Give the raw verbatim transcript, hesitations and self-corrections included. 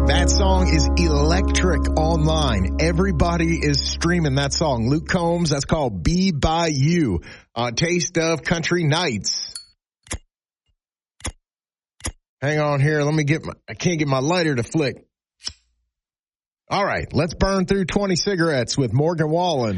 That song is electric online. Everybody is streaming that song. Luke Combs, that's called Be By You. Uh, Taste of Country Nights. Hang on here. Let me get my, I can't get my lighter to flick. All right, let's burn through twenty cigarettes with Morgan Wallen.